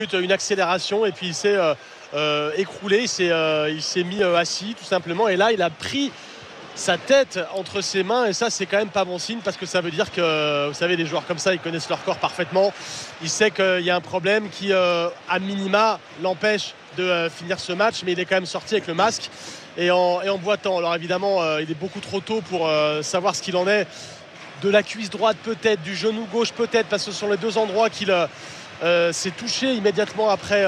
une accélération et puis il s'est écroulé, il s'est mis assis tout simplement et là il a pris sa tête entre ses mains et ça c'est quand même pas bon signe parce que ça veut dire que vous savez les joueurs comme ça ils connaissent leur corps parfaitement, il sait qu'il y a un problème qui à minima l'empêche de finir ce match mais il est quand même sorti avec le masque et en boitant. Alors évidemment il est beaucoup trop tôt pour savoir ce qu'il en est de la cuisse droite peut-être, du genou gauche peut-être parce que ce sont les deux endroits qu'il s'est touché immédiatement après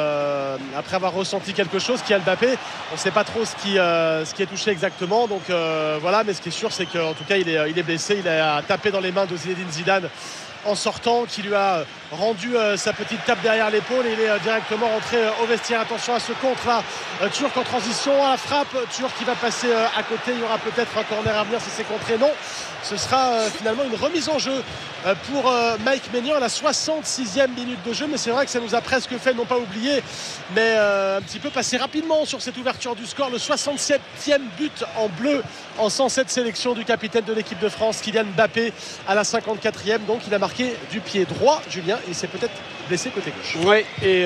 avoir ressenti quelque chose qui a Mbappé. On ne sait pas trop ce qui est touché exactement donc voilà, mais ce qui est sûr c'est qu'en tout cas il est blessé, il a tapé dans les mains de Zinedine Zidane en sortant, qui lui a rendu sa petite tape derrière l'épaule et il est directement rentré au vestiaire. Attention à ce contre là, Turc en transition, à la frappe, Turc qui va passer à côté, il y aura peut-être un corner à venir si c'est contré, non, ce sera finalement une remise en jeu pour Mike Maignan à la 66e minute de jeu, mais c'est vrai que ça nous a presque fait, non pas oublier, mais un petit peu passer rapidement sur cette ouverture du score, le 67e but en bleu en 107 sélections du capitaine de l'équipe de France, Kylian Mbappé, à la 54e, donc il a marqué du pied droit, Julien, il s'est peut-être blessé côté gauche. Oui, et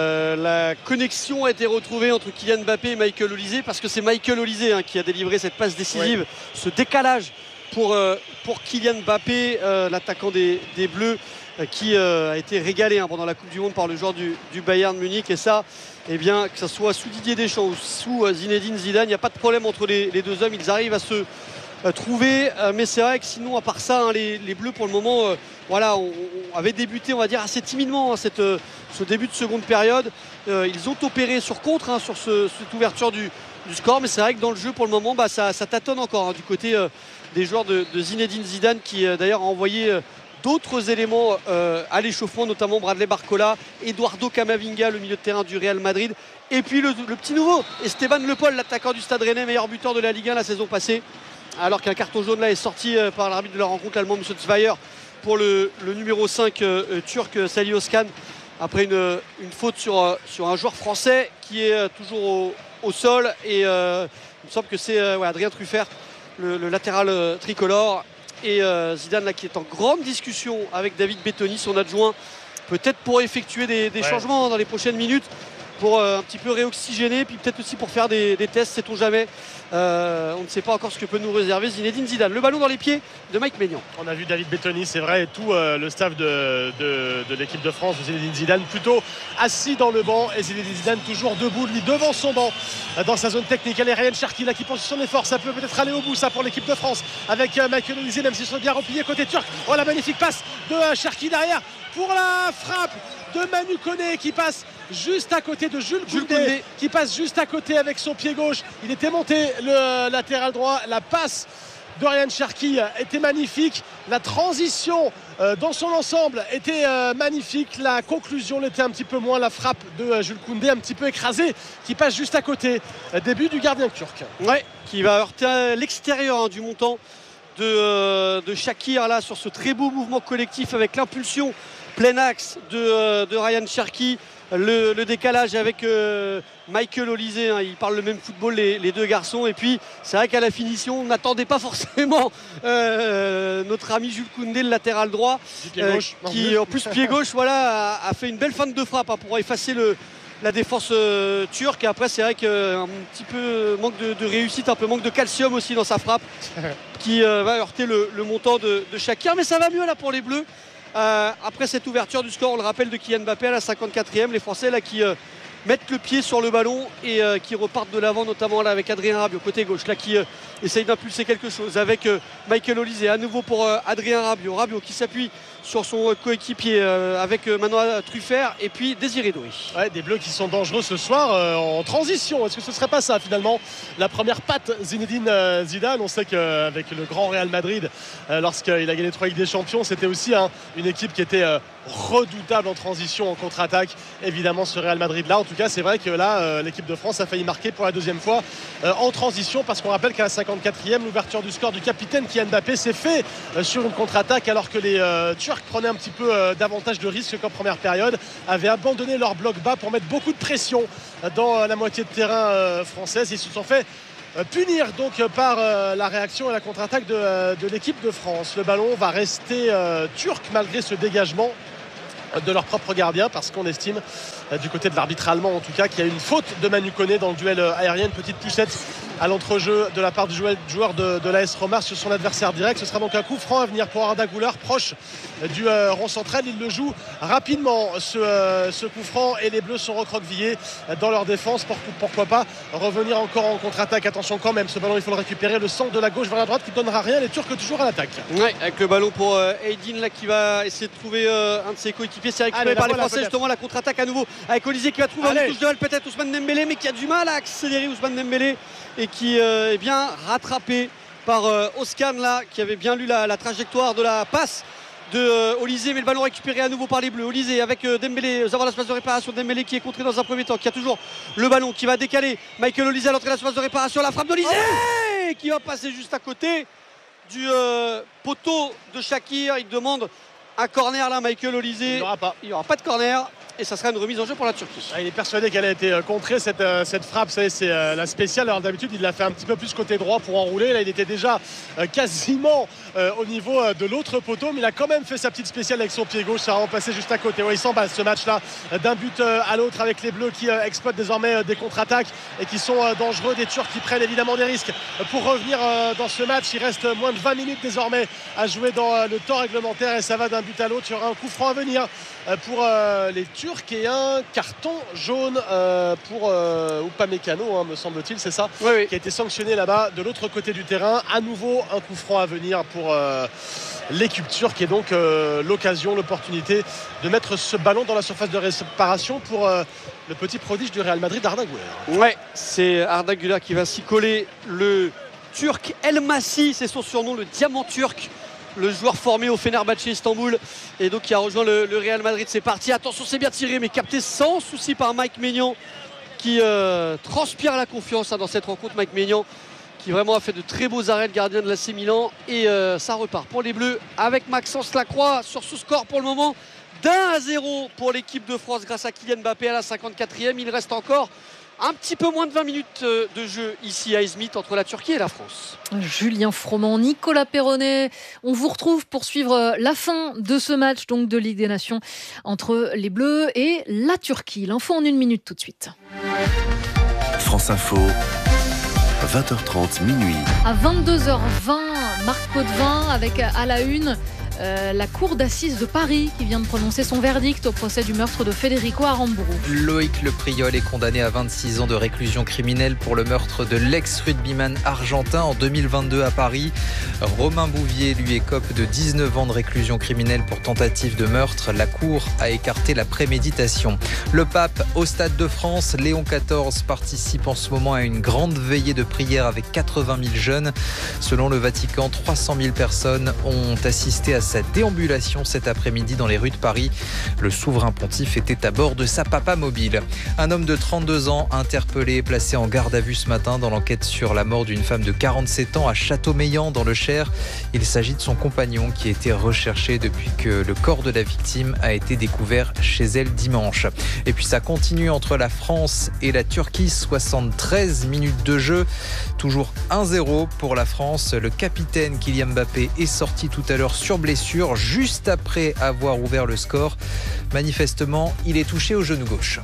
la connexion a été retrouvée entre Kylian Mbappé et Michael Olise, parce que c'est Michael Olise qui a délivré cette passe décisive, ce décalage pour Kylian Mbappé, l'attaquant des Bleus, qui a été régalé pendant la Coupe du Monde par le joueur du Bayern Munich. Et ça, eh bien, que ce soit sous Didier Deschamps ou sous Zinedine Zidane, il n'y a pas de problème entre les deux hommes, ils arrivent à se trouver, mais c'est vrai que sinon à part ça les Bleus pour le moment voilà, on avait débuté on va dire assez timidement ce début de seconde période, ils ont opéré sur contre sur cette ouverture du score, mais c'est vrai que dans le jeu pour le moment ça tâtonne encore du côté des joueurs de Zinedine Zidane, qui d'ailleurs a envoyé d'autres éléments à l'échauffement, notamment Bradley Barcola, Eduardo Camavinga, le milieu de terrain du Real Madrid, et puis le petit nouveau Esteban Le Paul, l'attaquant du Stade Rennais, meilleur buteur de la Ligue 1 la saison passée, alors qu'un carton jaune là est sorti par l'arbitre de la rencontre, l'allemand M. Zweier, pour le numéro 5 turc Salih Özcan, après une faute sur un joueur français qui est toujours au sol, et il me semble que c'est Adrien Truffert, le latéral tricolore, et Zidane là qui est en grande discussion avec David Bettoni, son adjoint, peut-être pour effectuer des changements dans les prochaines minutes, pour un petit peu réoxygéner, puis peut-être aussi pour faire des tests, sait-on jamais. On ne sait pas encore ce que peut nous réserver Zinedine Zidane. Le ballon dans les pieds de Mike Maignan. On a vu David Bettoni, c'est vrai, et tout le staff de l'équipe de France, de Zinedine Zidane, plutôt assis dans le banc, et Zinedine Zidane toujours debout, lui devant son banc, dans sa zone technique. Elle est Ryan Cherki là qui positionne les forces, ça peut peut-être aller au bout ça pour l'équipe de France, avec Michael Olise, même s'ils sont bien repliés côté turc. Oh, la magnifique passe de Cherki derrière pour la frappe de Manu Koné, qui passe juste à côté de Jules Koundé, qui passe juste à côté avec son pied gauche. Il était monté le latéral droit. La passe de Ryan Cherki était magnifique. La transition dans son ensemble était magnifique. La conclusion l'était un petit peu moins. La frappe de Jules Koundé, un petit peu écrasée, qui passe juste à côté. Début du gardien turc. Ouais, qui va heurter l'extérieur du montant de Shakir là, sur ce très beau mouvement collectif avec l'impulsion plein axe de Ryan Cherki, le décalage avec Michael Olise, ils parlent le même football les deux garçons, et puis c'est vrai qu'à la finition on n'attendait pas forcément notre ami Jules Koundé, le latéral droit, qui en plus pied gauche voilà, a fait une belle feinte de frappe pour effacer la défense turque. Et après c'est vrai qu'un petit peu manque de réussite, un peu manque de calcium aussi dans sa frappe, qui va heurter le montant de Shakir, mais ça va mieux là pour les Bleus. Après cette ouverture du score, on le rappelle, de Kylian Mbappé à la 54e, les Français là qui mettent le pied sur le ballon et qui repartent de l'avant, notamment là avec Adrien Rabiot côté gauche là, qui essaye d'impulser quelque chose avec Michael Olise, à nouveau pour Adrien Rabiot qui s'appuie sur son coéquipier avec Manuel Truffert et puis Désiré Doué. Ouais, des Bleus qui sont dangereux ce soir en transition. Est-ce que ce serait pas ça finalement la première patte Zinedine Zidane? On sait qu'avec le grand Real Madrid, lorsqu'il a gagné 3 Ligues des Champions, c'était aussi une équipe qui était redoutable en transition, en contre-attaque, évidemment ce Real Madrid là. En tout cas c'est vrai que là l'équipe de France a failli marquer pour la deuxième fois en transition, parce qu'on rappelle qu'à la 54e, l'ouverture du score du capitaine Kylian Mbappé s'est fait sur une contre-attaque, alors que les Turcs prenaient un petit peu davantage de risques qu'en première période, avaient abandonné leur bloc bas pour mettre beaucoup de pression dans la moitié de terrain française. Ils se sont fait punir donc par la réaction et la contre-attaque de l'équipe de France. Le ballon va rester turc malgré ce dégagement de leur propre gardien, parce qu'on estime du côté de l'arbitre allemand en tout cas qu'il y a une faute de Manu Koné dans le duel aérien, une petite touchette à l'entrejeu de la part du joueur de l'AS Roma sur son adversaire direct. Ce sera donc un coup franc à venir pour Arda Güler, proche du rond central. Il le joue rapidement ce coup franc, et les Bleus sont recroquevillés dans leur défense. Pourquoi pas revenir encore en contre-attaque. Attention quand même, ce ballon il faut le récupérer, le centre de la gauche vers la droite qui ne donnera rien. Les Turcs toujours à l'attaque. Ouais, avec le ballon pour Aydin là, qui va essayer de trouver un de ses coéquipiers. C'est récupéré par les Français, justement la contre-attaque à nouveau avec Olysée qui va trouver une touche de balle, peut-être Ousmane Dembélé, mais qui a du mal à accélérer, Ousmane Dembélé, et qui est bien rattrapé par Oscan là, qui avait bien lu la trajectoire de la passe de Olysée, mais le ballon récupéré à nouveau par les Bleus. Olysée avec Dembélé, nous avons l'espace de réparation. Dembélé qui est contré dans un premier temps, qui a toujours le ballon, qui va décaler Michael Olysée à l'entrée de l'espace de réparation. La frappe d'Olysée qui va passer juste à côté du poteau de Shakir. Il demande un corner là, Michael Olysée. Il n'y aura pas de corner. Et ça sera une remise en jeu pour la Turquie. Il est persuadé qu'elle a été contrée, cette frappe. Vous savez, c'est la spéciale. Alors d'habitude il l'a fait un petit peu plus côté droit pour enrouler. Là il était déjà quasiment au niveau de l'autre poteau, mais il a quand même fait sa petite spéciale avec son pied gauche. Ça a remplacé juste à côté. Il s'emballe ce match là d'un but à l'autre, avec les Bleus qui exploitent désormais des contre-attaques et qui sont dangereux. Des Turcs qui prennent évidemment des risques pour revenir dans ce match. Il reste moins de 20 minutes désormais à jouer dans le temps réglementaire, et ça va d'un but à l'autre. Il y aura un coup franc à venir pour les Turcs, et un carton jaune pour Upamecano, me semble-t-il, c'est ça, oui. Qui a été sanctionné là-bas de l'autre côté du terrain. À nouveau un coup franc à venir pour l'équipe turque, et donc l'opportunité de mettre ce ballon dans la surface de réparation pour le petit prodige du Real Madrid, Arda Güler. Ouais, c'est Arda Güler qui va s'y coller. Le Turc El Massi, c'est son surnom, le diamant turc, le joueur formé au Fenerbahçe Istanbul, et donc qui a rejoint le Real Madrid. C'est parti, attention, c'est bien tiré, mais capté sans souci par Mike Maignan, qui transpire la confiance dans cette rencontre. Mike Maignan qui vraiment a fait de très beaux arrêts, le gardien de l'AC Milan, et ça repart pour les Bleus avec Maxence Lacroix sur ce score pour le moment d'1-0 pour l'équipe de France grâce à Kylian Mbappé à la 54e. Il reste encore un petit peu moins de 20 minutes de jeu ici à Izmit entre la Turquie et la France. Julien Froment, Nicolas Perronnet, on vous retrouve pour suivre la fin de ce match donc de Ligue des Nations entre les Bleus et la Turquie. L'info en 1 minute tout de suite. France Info, 20h30 minuit. À 22h20, Marc Potvin avec à la une la cour d'assises de Paris qui vient de prononcer son verdict au procès du meurtre de Federico Aramburu. Loïc Le Priol est condamné à 26 ans de réclusion criminelle pour le meurtre de l'ex-rugbyman argentin en 2022 à Paris. Romain Bouvier, lui, écope de 19 ans de réclusion criminelle pour tentative de meurtre. La cour a écarté la préméditation. Le pape au Stade de France, Léon XIV participe en ce moment à une grande veillée de prière avec 80 000 jeunes. Selon le Vatican, 300 000 personnes ont assisté à sa déambulation cet après-midi dans les rues de Paris. Le souverain pontife était à bord de sa papa mobile. Un homme de 32 ans interpellé et placé en garde à vue ce matin dans l'enquête sur la mort d'une femme de 47 ans à Châteaumeillan dans le Cher. Il s'agit de son compagnon qui a été recherché depuis que le corps de la victime a été découvert chez elle dimanche. Et puis ça continue entre la France et la Turquie, 73 minutes de jeu, toujours 1-0 pour la France. Le capitaine Kylian Mbappé est sorti tout à l'heure sur blessure juste après avoir ouvert le score. Manifestement, il est touché au genou gauche.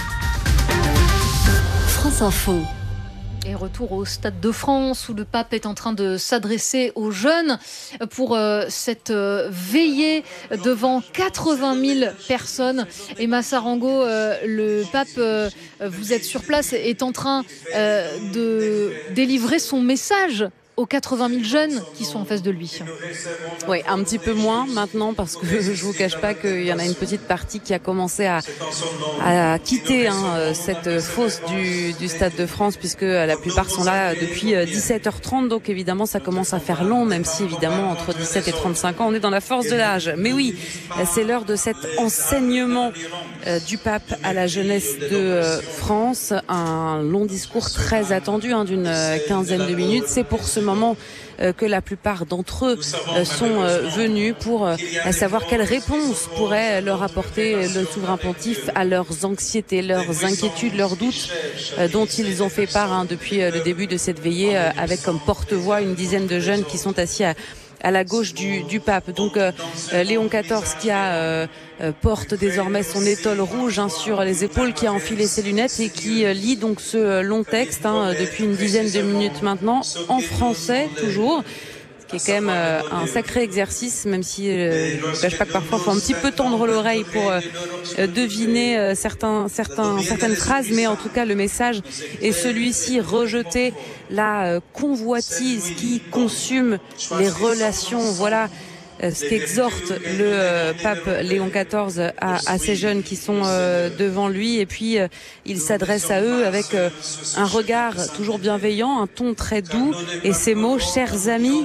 France Info. Et retour au Stade de France où le pape est en train de s'adresser aux jeunes pour cette veillée devant 80 000 personnes. Emma Sarango, le pape, vous êtes sur place, est en train de délivrer son message aux 80 000 jeunes qui sont en face de lui. Oui, un petit peu moins maintenant parce que je vous cache pas qu'il y en a une petite partie qui a commencé à quitter cette fosse du Stade de France, puisque la plupart sont là depuis 17h30, donc évidemment ça commence à faire long, même si évidemment entre 17 et 35 ans on est dans la force de l'âge. Mais oui, c'est l'heure de cet enseignement du pape à la jeunesse de France, un long discours très attendu d'une quinzaine de minutes. C'est pour ce moment que la plupart d'entre eux sont venus pour savoir quelle réponse pourrait leur apporter le souverain pontife à leurs anxiétés, leurs inquiétudes, leurs doutes dont ils ont fait part depuis le début de cette veillée, avec comme porte-voix une dizaine de jeunes qui sont assis à la gauche du pape. Donc Léon XIV qui porte désormais son étole rouge sur les épaules, qui a enfilé ses lunettes et qui lit donc ce long texte depuis une dizaine de minutes maintenant, en français toujours, qui est quand même un sacré exercice, même si je ne cache pas que parfois il faut un petit peu tendre l'oreille pour deviner certaines phrases, mais en tout cas le message est celui-ci: rejeter la convoitise qui consume les relations. Voilà ce qu'exhorte le pape Léon XIV à ces jeunes qui sont devant lui, et puis il s'adresse à eux avec un regard toujours bienveillant, un ton très doux, et ces mots: chers amis,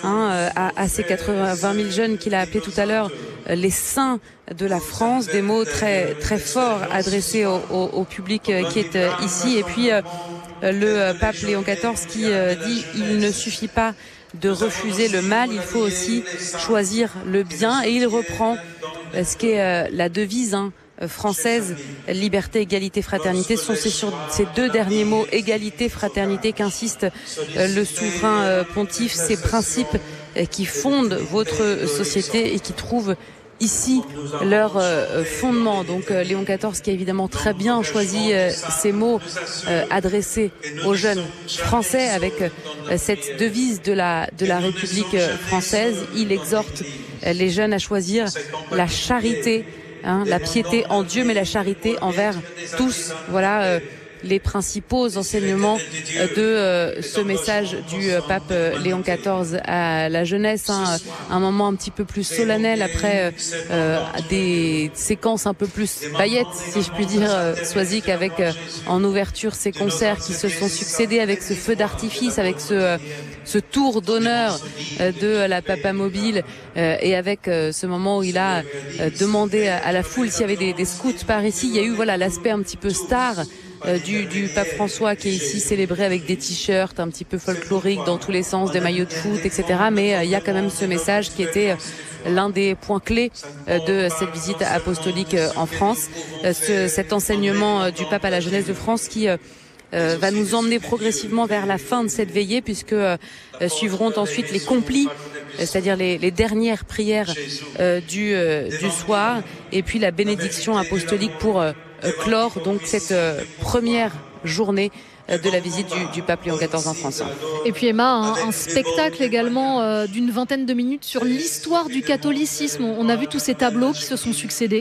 à ces 20 000 jeunes qu'il a appelés tout à l'heure les saints de la France, des mots très très forts adressés au public qui est ici. Et puis le pape Léon XIV qui dit: il ne suffit pas de refuser le mal, il faut aussi choisir le bien. Et il reprend ce qu'est la devise française: liberté, égalité, fraternité. Ce sont sur ces deux derniers mots, égalité, fraternité, qu'insiste le souverain pontife, ces principes qui fondent votre société et qui trouvent ici leur fondement. Donc Léon XIV qui a évidemment très bien choisi ces mots adressés aux jeunes français avec cette devise de la République française. Il exhorte les jeunes à choisir la charité, la piété en Dieu, mais la charité envers tous. Voilà les principaux enseignements de ce message du pape Léon XIV à la jeunesse. Un moment un petit peu plus solennel après des séquences un peu plus paillettes, si je puis dire, Soisic, avec en ouverture ces concerts qui se sont succédés, avec ce feu d'artifice, avec ce tour d'honneur de la Papa Mobile, et avec ce moment où il a demandé à la foule s'il y avait des scouts par ici. Il y a eu l'aspect un petit peu star du pape François, qui est ici célébré avec des t-shirts un petit peu folkloriques dans tous les sens, des maillots de foot, etc. Mais il y a quand même ce message qui était l'un des points clés de cette visite apostolique en France, cet enseignement du pape à la jeunesse de France qui va nous emmener progressivement vers la fin de cette veillée, puisque suivront ensuite les complis, c'est-à-dire les dernières prières du soir, et puis la bénédiction apostolique pour clore donc cette première journée de la visite du pape Léon XIV en France. Et puis Emma, un spectacle également d'une vingtaine de minutes sur l'histoire du catholicisme. On a vu tous ces tableaux qui se sont succédés.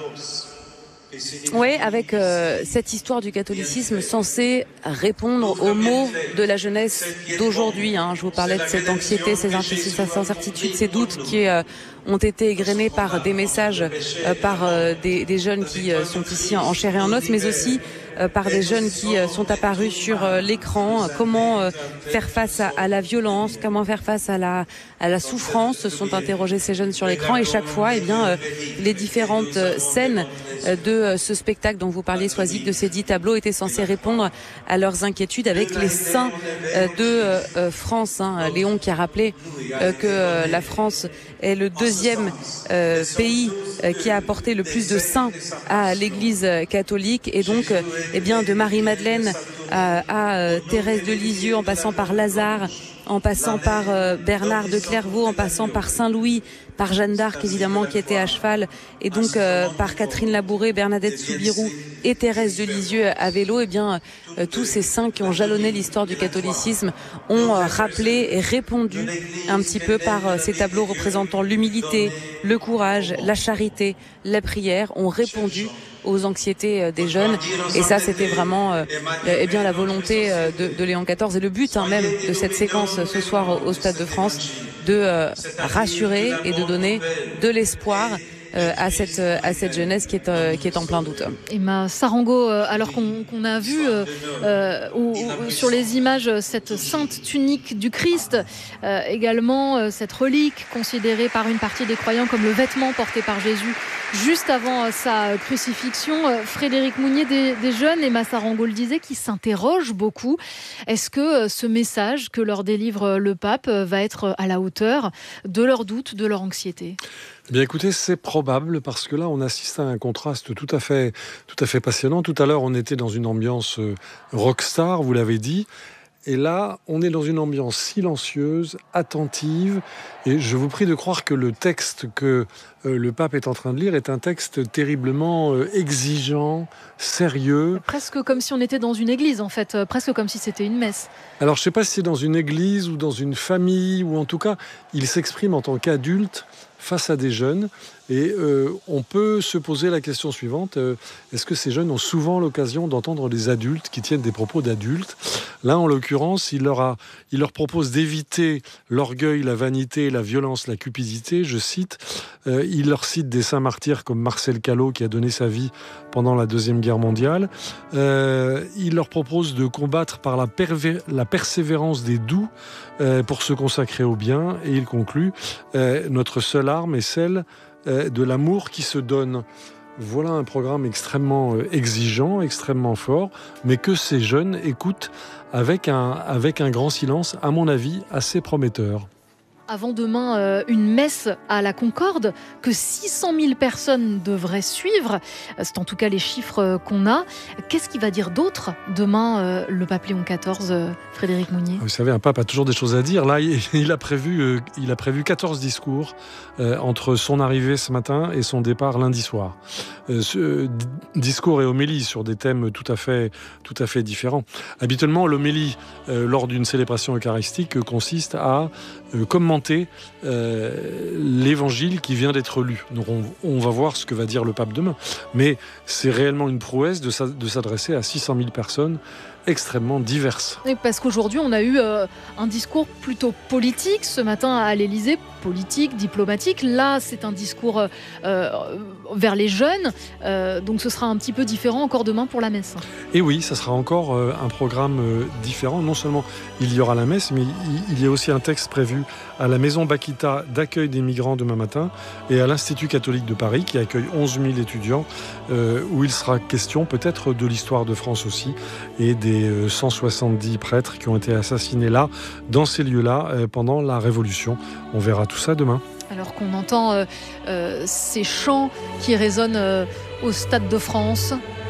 Oui, avec cette histoire du catholicisme censée répondre aux maux de la jeunesse d'aujourd'hui. Je vous parlais de cette anxiété, ces incertitudes, ces doutes qui ont été égrenés par des messages, par des jeunes qui sont ici en chair et en os, mais aussi par des jeunes qui sont apparus sur l'écran. Comment faire face à la violence, comment faire face à la souffrance, se sont interrogés ces jeunes sur l'écran. Et chaque fois, les différentes scènes de ce spectacle dont vous parliez, Soisic, de ces 10 tableaux, étaient censés répondre à leurs inquiétudes avec les saints de France. Léon qui a rappelé que la France est le deuxième pays qui a apporté le plus de saints à l'Église catholique, et donc de Marie-Madeleine à Thérèse de Lisieux, en passant par Lazare, en passant par Bernard de Clairvaux, en passant par Saint-Louis, par Jeanne d'Arc évidemment qui était à cheval, et donc par Catherine Labouré, Bernadette Soubirous et Thérèse de Lisieux à vélo. Tous ces saints qui ont jalonné l'histoire du catholicisme ont rappelé et répondu un petit peu par ces tableaux représentant l'humilité, le courage, la charité, la prière, ont répondu aux anxiétés des jeunes. Et ça, c'était vraiment la volonté de Léon XIV, et le but même de cette séquence ce soir au Stade de France, de rassurer et de donner de l'espoir à cette jeunesse qui est en plein doute. Emma Sarango, alors qu'on a vu sur les images cette sainte tunique du Christ, également cette relique considérée par une partie des croyants comme le vêtement porté par Jésus juste avant sa crucifixion, Frédéric Mounier, des jeunes, Emma Sarango le disait, qui s'interrogent beaucoup. Est-ce que ce message que leur délivre le pape va être à la hauteur de leurs doutes, de leur anxiété ? Eh bien écoutez, c'est probable, parce que là on assiste à un contraste tout à fait passionnant. Tout à l'heure on était dans une ambiance rockstar, vous l'avez dit, Et là, on est dans une ambiance silencieuse, attentive. Et je vous prie de croire que le texte que le pape est en train de lire est un texte terriblement exigeant, sérieux. Presque comme si on était dans une église, en fait. Presque comme si c'était une messe. Alors, je ne sais pas si c'est dans une église ou dans une famille, ou en tout cas, il s'exprime en tant qu'adulte face à des jeunes. Et on peut se poser la question suivante, est-ce que ces jeunes ont souvent l'occasion d'entendre des adultes qui tiennent des propos d'adultes ? Là, en l'occurrence, il leur propose d'éviter l'orgueil, la vanité, la violence, la cupidité. Je cite, il leur cite des saints martyrs comme Marcel Callot qui a donné sa vie pendant la Deuxième Guerre mondiale. Il leur propose de combattre par la persévérance des doux pour se consacrer au bien. Et il conclut, notre seule arme est celle de l'amour qui se donne. Voilà un programme extrêmement exigeant, extrêmement fort, mais que ces jeunes écoutent avec un grand silence, à mon avis, assez prometteur. Avant demain, une messe à la Concorde que 600 000 personnes devraient suivre. C'est en tout cas les chiffres qu'on a. Qu'est-ce qu'il va dire d'autre demain, le pape Léon XIV, Frédéric Mounier ? Vous savez, un pape a toujours des choses à dire. Là, il a prévu 14 discours entre son arrivée ce matin et son départ lundi soir. Discours et homélie sur des thèmes tout à fait différents. Habituellement, l'homélie lors d'une célébration eucharistique consiste à commenter l'évangile qui vient d'être lu. Donc on va voir ce que va dire le pape demain. Mais c'est réellement une prouesse de s'adresser à 600 000 personnes extrêmement diverses. Et parce qu'aujourd'hui, on a eu un discours plutôt politique ce matin à l'Élysée, politique, diplomatique. Là, c'est un discours vers les jeunes. Donc ce sera un petit peu différent encore demain pour la messe. Et oui, ça sera encore un programme différent. Non seulement il y aura la messe, mais il y a aussi un texte prévu à la Maison Bakita d'accueil des migrants demain matin et à l'Institut catholique de Paris qui accueille 11 000 étudiants où il sera question peut-être de l'histoire de France aussi et des 170 prêtres qui ont été assassinés là, dans ces lieux-là, pendant la Révolution. On verra tout ça demain. Alors qu'on entend ces chants qui résonnent au Stade de France,